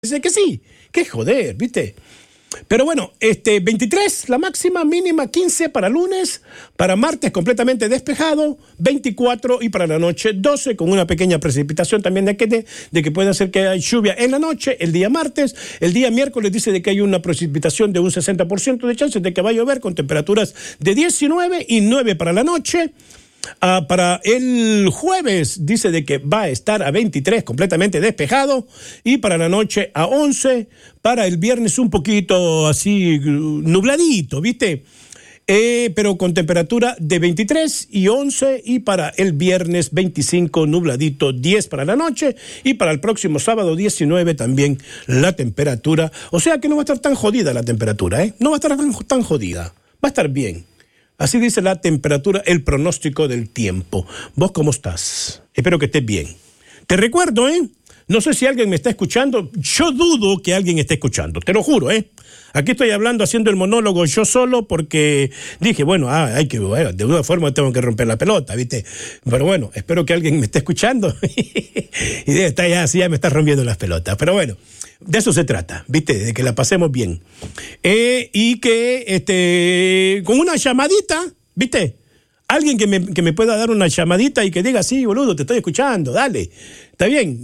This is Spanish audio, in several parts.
Dice que sí, que joder, ¿viste? Pero bueno, 23 la máxima, mínima 15 para lunes, para martes completamente despejado, 24 y para la noche 12 con una pequeña precipitación también de que puede ser que hay lluvia en la noche, el día martes, el día miércoles dice de que hay una precipitación de un 60% de chances de que va a llover con temperaturas de 19 y 9 para la noche. Para el jueves dice de que va a estar a 23 completamente despejado y para la noche a 11, para el viernes un poquito así nubladito, ¿viste? Pero con temperatura de 23 y 11 y para el viernes 25 nubladito, 10 para la noche y para el próximo sábado 19 también la temperatura, o sea que no va a estar tan jodida la temperatura, no va a estar tan jodida, va a estar bien. Así dice la temperatura, el pronóstico del tiempo. ¿Vos cómo estás? Espero que estés bien. Te recuerdo, no sé si alguien me está escuchando. Yo dudo que alguien esté escuchando, te lo juro, Aquí estoy hablando, haciendo el monólogo yo solo porque dije, bueno, de alguna forma tengo que romper la pelota, ¿viste? Pero bueno, espero que alguien me esté escuchando. Y ya me está rompiendo las pelotas. Pero bueno, de eso se trata, ¿viste? De que la pasemos bien. Y que con una llamadita, ¿viste? Alguien que me pueda dar una llamadita y que diga, sí, boludo, te estoy escuchando, dale. Está bien,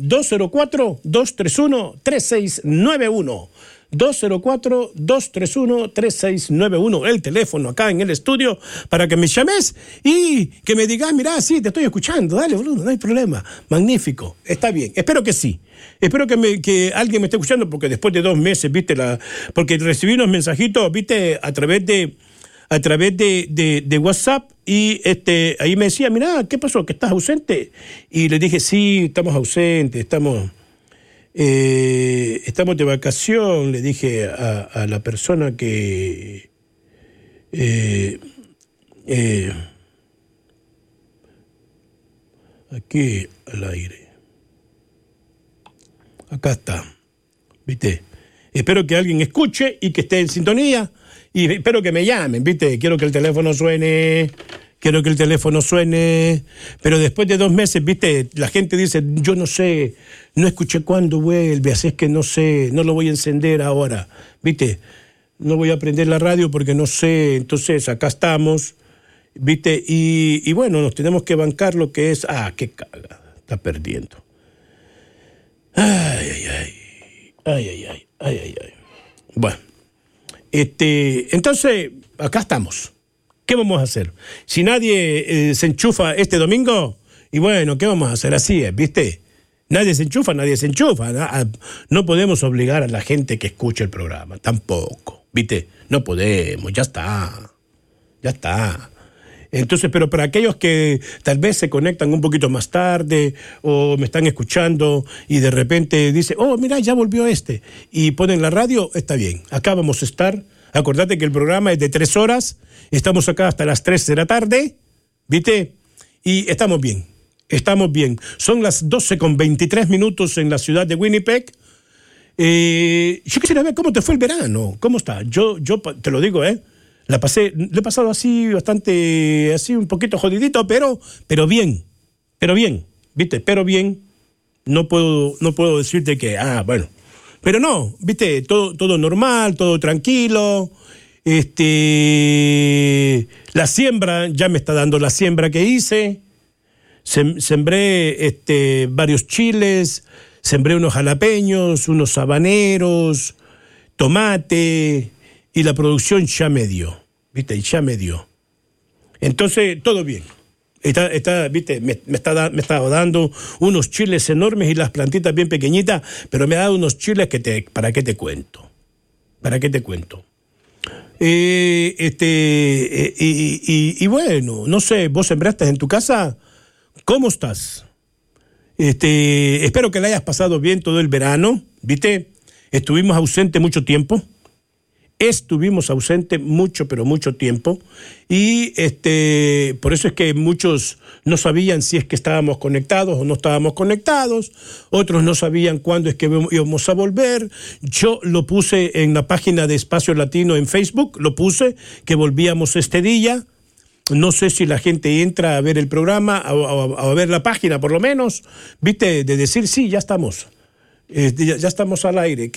204-231-3691. 204-231-3691, el teléfono acá en el estudio para que me llames y que me digas, mirá, sí, te estoy escuchando, dale, boludo, no hay problema, magnífico, está bien, espero que sí, espero que alguien me esté escuchando porque después de 2 meses, viste, porque recibí unos mensajitos, viste, a través de WhatsApp y ahí me decía, mirá, ¿qué pasó? ¿Que estás ausente? Y le dije, sí, estamos ausentes, estamos de vacación, le dije a la persona que aquí al aire. Acá está, ¿viste? Espero que alguien escuche y que esté en sintonía y espero que me llamen, ¿viste? Quiero que el teléfono suene, pero después de 2 meses, ¿viste? La gente dice, yo no sé, no escuché cuándo vuelve, así es que no sé, no lo voy a encender ahora, ¿viste? No voy a prender la radio porque no sé, entonces acá estamos, ¿viste? Y bueno, nos tenemos que bancar lo que es, qué caga, está perdiendo. Ay. Bueno, entonces, acá estamos. ¿Qué vamos a hacer? Si nadie se enchufa este domingo, y bueno, ¿qué vamos a hacer? Así es, ¿viste? Nadie se enchufa. No podemos obligar a la gente que escuche el programa, tampoco, ¿viste? No podemos, ya está. Entonces, pero para aquellos que tal vez se conectan un poquito más tarde o me están escuchando y de repente dicen, mira, ya volvió y ponen la radio, está bien, acá vamos a estar. Acordate que el programa es de 3 horas, estamos acá hasta las 3 de la tarde, ¿viste? Y estamos bien. Son las 12:23 en la ciudad de Winnipeg. Yo quisiera ver cómo te fue el verano, ¿cómo está? Yo te lo digo, le he pasado así bastante, así un poquito jodidito, pero bien, ¿viste? Pero bien, no puedo decirte que, bueno. Pero no, viste, todo normal, todo tranquilo. La siembra, ya me está dando la siembra que hice. Sembré varios chiles, sembré unos jalapeños, unos habaneros, tomate, y la producción ya me dio, viste, Entonces, todo bien. ¿Viste? Me estaba dando unos chiles enormes y las plantitas bien pequeñitas, pero me ha dado unos chiles que ¿para qué te cuento? Y bueno, no sé, ¿vos sembraste en tu casa? ¿Cómo estás? Espero que la hayas pasado bien todo el verano, ¿viste? Estuvimos ausentes mucho tiempo. Mucho, pero mucho tiempo, y por eso es que muchos no sabían si es que estábamos conectados o no estábamos conectados, otros no sabían cuándo es que íbamos a volver. Yo lo puse en la página de Espacio Latino en Facebook, lo puse, que volvíamos este día. No sé si la gente entra a ver el programa, a ver la página por lo menos, ¿viste? De decir, sí, ya estamos. Ya estamos al aire.